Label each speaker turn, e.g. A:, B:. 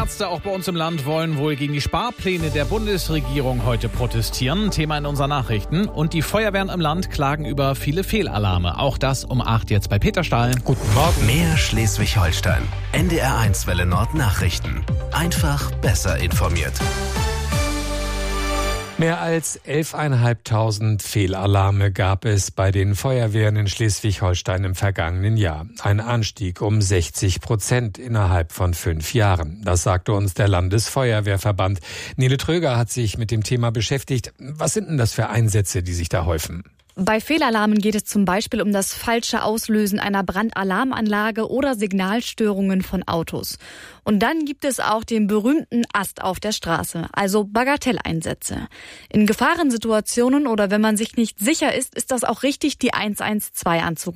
A: Ärzte auch bei uns im Land wollen wohl gegen die Sparpläne der Bundesregierung heute protestieren. Thema in unseren Nachrichten. Und die Feuerwehren im Land klagen über viele Fehlalarme. Auch das um 8 jetzt bei Peter Stahl.
B: Guten Morgen. Mehr Schleswig-Holstein. NDR1 Welle Nord Nachrichten. Einfach besser informiert.
C: Mehr als 11.500 Fehlalarme gab es bei den Feuerwehren in Schleswig-Holstein im vergangenen Jahr. Ein Anstieg um 60% innerhalb von 5 Jahren. Das sagte uns der Landesfeuerwehrverband. Nele Tröger hat sich mit dem Thema beschäftigt. Was sind denn das für Einsätze, die sich da häufen?
D: Bei Fehlalarmen geht es zum Beispiel um das falsche Auslösen einer Brandalarmanlage oder Signalstörungen von Autos. Und dann gibt es auch den berühmten Ast auf der Straße, also Bagatelleinsätze. In Gefahrensituationen oder wenn man sich nicht sicher ist, ist das auch richtig, die 112 anzurufen.